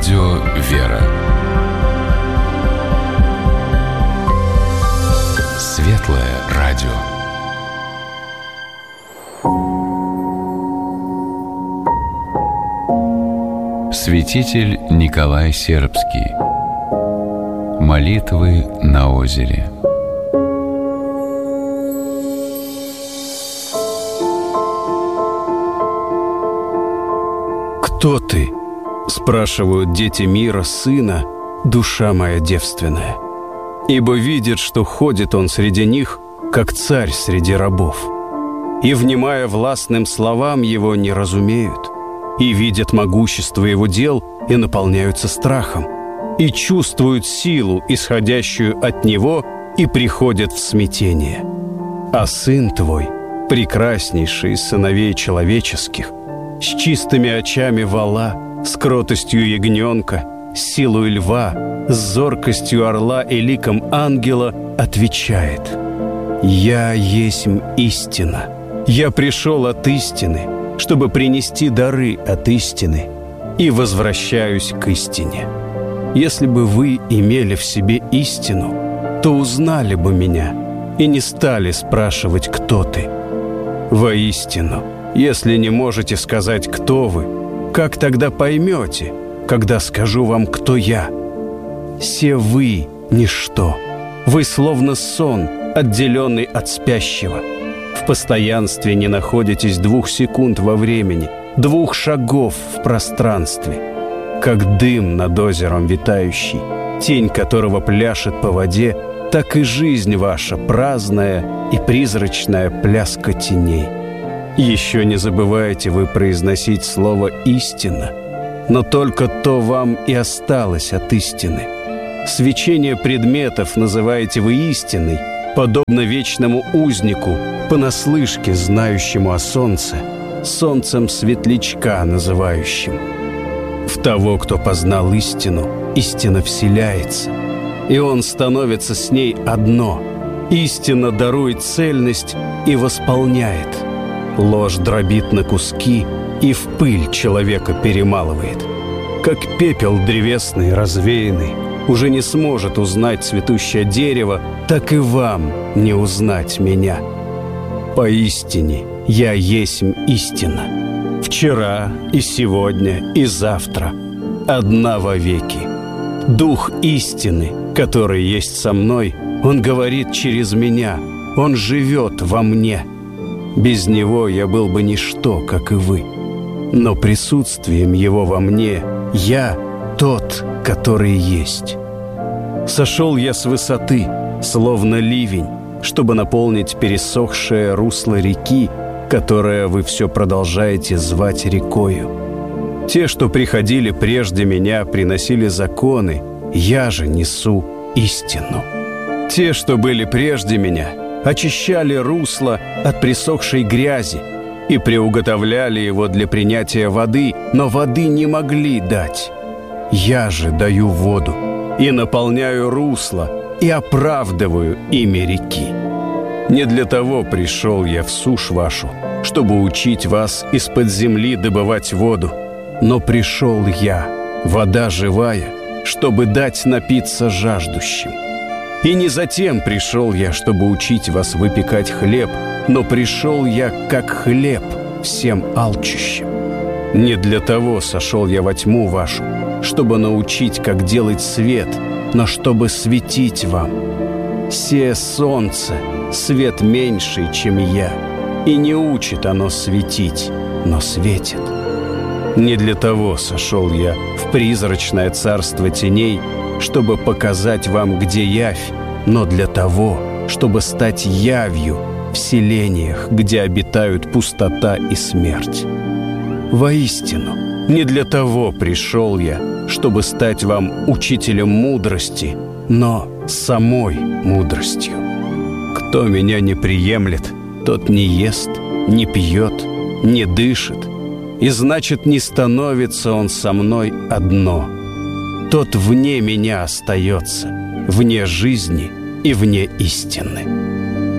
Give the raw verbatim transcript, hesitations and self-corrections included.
Радио «Вера». Светлое радио. Святитель Николай Сербский. Молитвы на озере. «Кто ты?» — спрашивают дети мира сына, душа моя девственная. Ибо видит, что ходит он среди них, как царь среди рабов. И, внимая властным словам его, не разумеют, и видят могущество его дел, и наполняются страхом, и чувствуют силу, исходящую от него, и приходят в смятение. А сын твой, прекраснейший из сыновей человеческих, с чистыми очами вола, с кротостью ягненка, с силой льва, с зоркостью орла и ликом ангела, отвечает: «Я есмь истина. Я пришел от истины, чтобы принести дары от истины, и возвращаюсь к истине. Если бы вы имели в себе истину, то узнали бы меня и не стали спрашивать, кто ты. Воистину, если не можете сказать, кто вы, как тогда поймете, когда скажу вам, кто я? Се вы – ничто. Вы словно сон, отделенный от спящего. В постоянстве не находитесь двух секунд во времени, двух шагов в пространстве. Как дым над озером витающий, тень которого пляшет по воде, так и жизнь ваша праздная и призрачная пляска теней. Еще не забывайте вы произносить слово «истина», но только то вам и осталось от истины. Свечение предметов называете вы истиной, подобно вечному узнику, понаслышке знающему о солнце, солнцем светлячка называющим. В того, кто познал истину, истина вселяется, и он становится с ней одно. Истина дарует цельность и восполняет. Ложь дробит на куски и в пыль человека перемалывает. Как пепел древесный, развеянный, уже не сможет узнать цветущее дерево, так и вам не узнать меня. Поистине, я есмь истина. Вчера и сегодня и завтра, одна вовеки. Дух истины, который есть со мной, он говорит через меня, он живет во мне. Без него я был бы ничто, как и вы. Но присутствием его во мне я тот, который есть. Сошел я с высоты, словно ливень, чтобы наполнить пересохшее русло реки, которое вы все продолжаете звать рекою. Те, что приходили прежде меня, приносили законы, я же несу истину. Те, что были прежде меня, очищали русло от присохшей грязи и приуготовляли его для принятия воды, но воды не могли дать. Я же даю воду и наполняю русло и оправдываю имя реки. Не для того пришел я в сушь вашу, чтобы учить вас из-под земли добывать воду, но пришел я, вода живая, чтобы дать напиться жаждущим. И не затем пришел я, чтобы учить вас выпекать хлеб, но пришел я как хлеб всем алчущим. Не для того сошел я во тьму вашу, чтобы научить, как делать свет, но чтобы светить вам. Се солнце, свет меньший, чем я, и не учит оно светить, но светит. Не для того сошел я в призрачное царство теней, чтобы показать вам, где явь, но для того, чтобы стать явью в селениях, где обитают пустота и смерть. Воистину, не для того пришел я, чтобы стать вам учителем мудрости, но самой мудростью. Кто меня не приемлет, тот не ест, не пьет, не дышит, и значит, не становится он со мной одно. Тот вне меня остается, вне жизни и вне истины.